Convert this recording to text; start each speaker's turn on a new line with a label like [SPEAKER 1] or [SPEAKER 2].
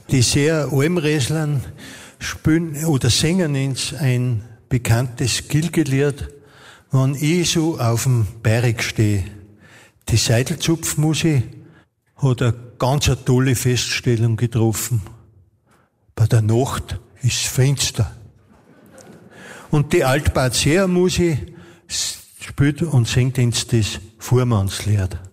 [SPEAKER 1] Die sehr Almreslern spielen oder singen ins ein bekanntes Gilgelied, wenn ich so auf dem Berg stehe. Die Seidelzupfmusik hat eine ganz tolle Feststellung getroffen. Bei der Nacht ist finster. Und die Altbad Musik spielt und singt uns das Fuhrmannslied.